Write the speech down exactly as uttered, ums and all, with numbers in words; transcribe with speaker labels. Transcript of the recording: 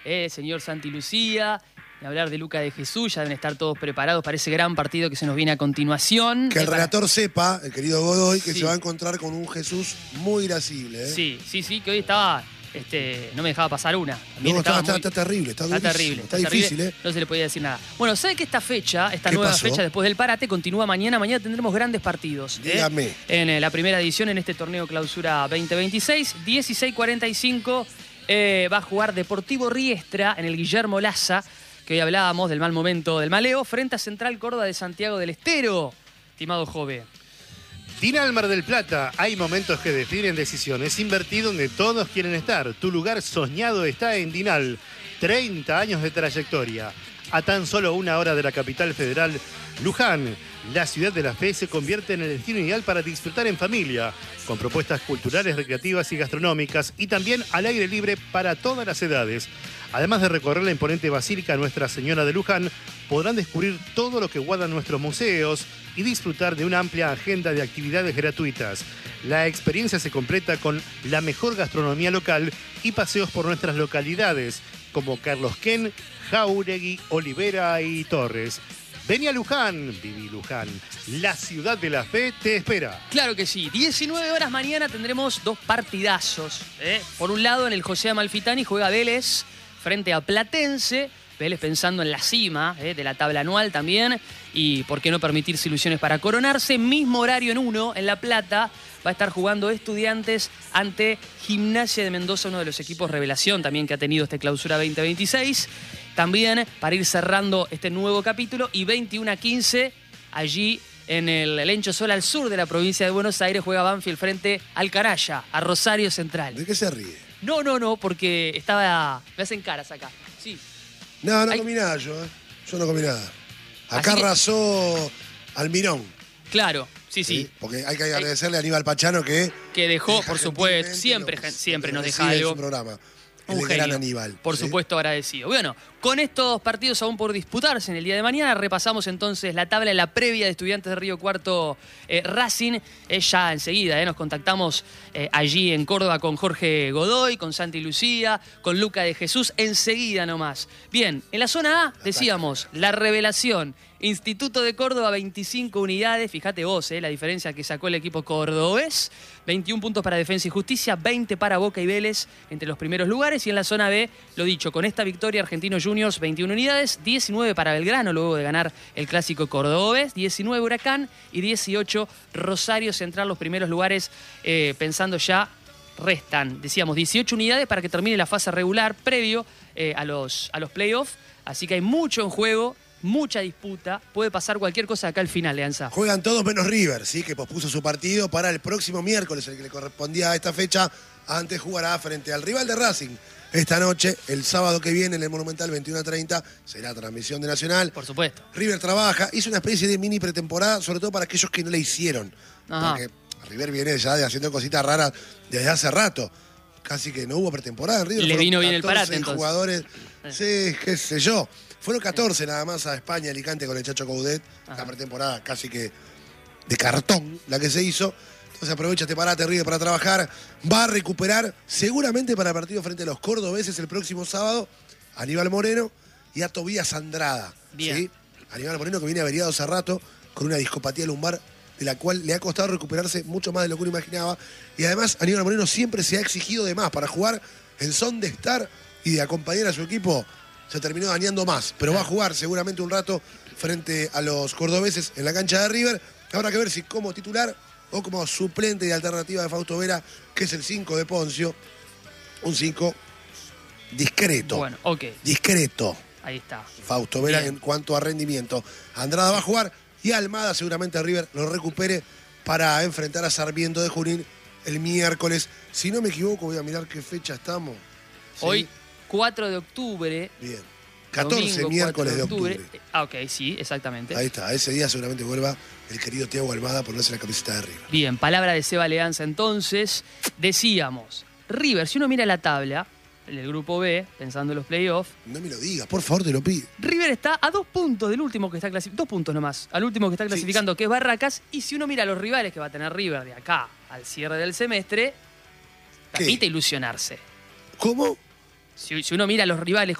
Speaker 1: eh, señor Santi Lucía, y hablar de Luca de Jesús. Ya deben estar todos preparados para ese gran partido que se nos viene a continuación.
Speaker 2: Que el
Speaker 1: eh,
Speaker 2: relator
Speaker 1: para...
Speaker 2: sepa, el querido Godoy, que
Speaker 1: sí.
Speaker 2: se va a encontrar con un Jesús muy irascible. ¿eh?
Speaker 1: Sí, sí, sí, que hoy estaba... Este, no me dejaba pasar una.
Speaker 2: No, está,
Speaker 1: está,
Speaker 2: muy, está terrible, está,
Speaker 1: está
Speaker 2: durísimo,
Speaker 1: terrible.
Speaker 2: Está,
Speaker 1: está
Speaker 2: difícil,
Speaker 1: terrible,
Speaker 2: ¿eh?
Speaker 1: No se le podía decir nada. Bueno, ¿sabe que esta fecha, esta
Speaker 2: ¿Qué
Speaker 1: nueva
Speaker 2: pasó?
Speaker 1: fecha después del parate, continúa mañana? Mañana tendremos grandes partidos.
Speaker 2: Dígame.
Speaker 1: ¿eh? En eh, la primera edición en este torneo Clausura veinte veintiséis, dieciséis cuarenta y cinco, eh, va a jugar Deportivo Riestra en el Guillermo Laza, que hoy hablábamos del mal momento del maleo, frente a Central Córdoba de Santiago del Estero, estimado Jove.
Speaker 3: Dinal Mar del Plata, hay momentos que definen decisiones. Invertí donde todos quieren estar. Tu lugar soñado está en Dinal. treinta años de trayectoria. A tan solo una hora de la capital federal, Luján, la ciudad de la fe, se convierte en el destino ideal para disfrutar en familia, con propuestas culturales, recreativas y gastronómicas, y también al aire libre para todas las edades. Además de recorrer la imponente Basílica Nuestra Señora de Luján, podrán descubrir todo lo que guardan nuestros museos y disfrutar de una amplia agenda de actividades gratuitas. La experiencia se completa con la mejor gastronomía local y paseos por nuestras localidades, como Carlos Ken, Jáuregui, Olivera y Torres. Vení a Luján, viví Luján. La ciudad de la fe te espera.
Speaker 1: Claro que sí. diecinueve horas mañana tendremos dos partidazos. ¿eh? Por un lado, en el José Amalfitani juega Vélez frente a Platense. Vélez pensando en la cima ¿eh? de la tabla anual también. Y por qué no permitirse ilusiones para coronarse. Mismo horario en uno, en La Plata. Va a estar jugando Estudiantes ante Gimnasia de Mendoza, uno de los equipos revelación también que ha tenido este Clausura veinte veintiséis. También para ir cerrando este nuevo capítulo. Y veintiuno a quince, allí en el Lencho Sol al sur de la provincia de Buenos Aires, juega Banfield frente al Caraya, a Rosario Central.
Speaker 2: ¿De qué se ríe?
Speaker 1: No, no, no, porque estaba... Me hacen caras acá. Sí.
Speaker 2: No, no
Speaker 1: Hay...
Speaker 2: comí nada yo, ¿eh? Yo no comí nada. Acá
Speaker 1: que...
Speaker 2: arrasó Almirón.
Speaker 1: Claro, sí, sí.
Speaker 2: ¿Sí? Porque hay que agradecerle a Aníbal Pachano que...
Speaker 1: Que dejó, por supuesto, siempre,
Speaker 2: lo,
Speaker 1: siempre nos deja
Speaker 2: recibe
Speaker 1: algo.
Speaker 2: En su programa.
Speaker 1: Un
Speaker 2: el
Speaker 1: genio,
Speaker 2: gran Aníbal.
Speaker 1: por
Speaker 2: ¿sí?
Speaker 1: supuesto agradecido. Bueno, con estos partidos aún por disputarse en el día de mañana, repasamos entonces la tabla de la previa de Estudiantes de Río Cuarto eh, Racing. Eh, ya enseguida eh, nos contactamos eh, allí en Córdoba con Jorge Godoy, con Santi Lucía, con Luca de Jesús, enseguida nomás. Bien, en la zona A decíamos, la revelación. Instituto de Córdoba, veinticinco unidades. Fíjate vos, eh, la diferencia que sacó el equipo cordobés. veintiún puntos para Defensa y Justicia, veinte para Boca y Vélez entre los primeros lugares. Y en la zona B, lo dicho, con esta victoria Argentinos Juniors, veintiuna unidades, diecinueve para Belgrano luego de ganar el clásico cordobés, diecinueve Huracán y dieciocho Rosario Central, los primeros lugares, eh, pensando ya, restan, decíamos, dieciocho unidades para que termine la fase regular previo eh, a los, a los playoffs. Así que hay mucho en juego. Mucha disputa, puede pasar cualquier cosa acá al final, Leanza.
Speaker 2: Juegan todos menos River, ¿sí? Que pospuso su partido para el próximo miércoles, el que le correspondía a esta fecha. Antes jugará frente al rival de Racing. Esta noche, el sábado que viene, en el Monumental, veintiuno a treinta, será transmisión de Nacional.
Speaker 1: Por supuesto.
Speaker 2: River trabaja, hizo una especie de mini pretemporada, sobre todo para aquellos que no le hicieron.
Speaker 1: Ajá.
Speaker 2: Porque River viene ya de haciendo cositas raras desde hace rato. Casi que no hubo pretemporada en River.
Speaker 1: Le vino bien el
Speaker 2: catorce
Speaker 1: parate, entonces.
Speaker 2: Jugadores, sí, qué sé yo. Fueron catorce nada más a España, Alicante con el Chacho Coudet. La pretemporada casi que de cartón la que se hizo. Entonces aprovecha este parate River para trabajar. Va a recuperar seguramente para el partido frente a los cordobeses el próximo sábado a Aníbal Moreno y a Tobías Andrada.
Speaker 1: Bien.
Speaker 2: ¿sí? Aníbal Moreno que viene averiado hace rato con una discopatía lumbar de la cual le ha costado recuperarse mucho más de lo que uno imaginaba. Y además Aníbal Moreno siempre se ha exigido de más para jugar en son de estar y de acompañar a su equipo. Se terminó dañando más, pero va a jugar seguramente un rato frente a los cordobeses en la cancha de River. Habrá que ver si como titular o como suplente y alternativa de Fausto Vera, que es el cinco de Poncio. Un cinco discreto.
Speaker 1: Bueno, ok.
Speaker 2: Discreto.
Speaker 1: Ahí está.
Speaker 2: Fausto Vera
Speaker 1: Bien.
Speaker 2: en cuanto a rendimiento. Andrada va a jugar y Almada seguramente a River lo recupere para enfrentar a Sarmiento de Junín el miércoles. Si no me equivoco, voy a mirar qué fecha estamos. ¿Sí?
Speaker 1: Hoy, cuatro de octubre.
Speaker 2: Bien. catorce
Speaker 1: domingo,
Speaker 2: miércoles de
Speaker 1: cuatro
Speaker 2: octubre.
Speaker 1: Ah, ok, sí, exactamente.
Speaker 2: Ahí está, ese día seguramente vuelva el querido Thiago Almada a ponerse la camiseta de River.
Speaker 1: Bien, palabra de Seba Leanza entonces. Decíamos, River, si uno mira la tabla, en el grupo B, pensando en los playoffs,
Speaker 2: No me lo digas, por favor, te lo pido.
Speaker 1: River está a dos puntos del último que está clasificando, dos puntos nomás, al último que está clasificando,
Speaker 2: sí.
Speaker 1: que es Barracas, y si uno mira los rivales que va a tener River de acá al cierre del semestre,
Speaker 2: ¿Qué?
Speaker 1: permite ilusionarse.
Speaker 2: ¿Cómo?
Speaker 1: si, si uno mira a los rivales